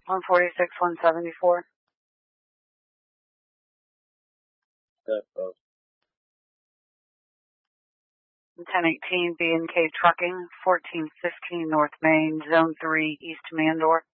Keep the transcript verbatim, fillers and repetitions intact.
one forty-six, one seventy-four. Step ten eighteen B and K Trucking, fourteen fifteen North Main, Zone three, East Mandor.